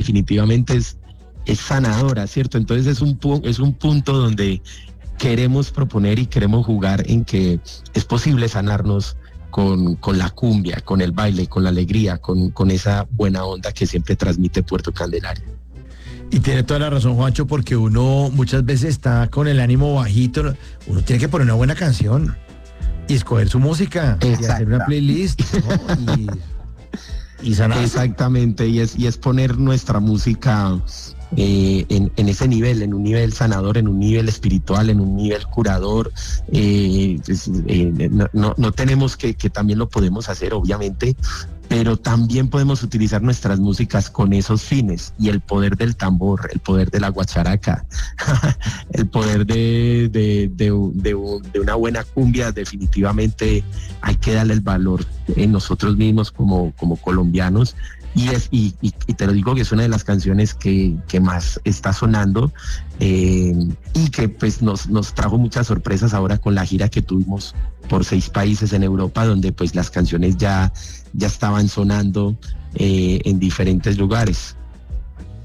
definitivamente es sanadora, ¿cierto? Entonces es un punto donde queremos proponer y queremos jugar en que es posible sanarnos con la cumbia, con el baile, con la alegría, con esa buena onda que siempre transmite Puerto Candelaria. Y tiene toda la razón, Juancho, porque uno muchas veces está con el ánimo bajito. Uno tiene que poner una buena canción y escoger su música y hacer una playlist, ¿no? Y sanar. Exactamente, y es poner nuestra música en ese nivel, en un nivel sanador, en un nivel espiritual, en un nivel curador. No tenemos que también lo podemos hacer, obviamente, pero también podemos utilizar nuestras músicas con esos fines, y el poder del tambor, el poder de la guacharaca, el poder de una buena cumbia, definitivamente hay que darle el valor en nosotros mismos como colombianos. Y te lo digo que es una de las canciones que más está sonando, y que pues nos trajo muchas sorpresas ahora con la gira que tuvimos por 6 países en Europa, donde pues las canciones ya estaban sonando en diferentes lugares.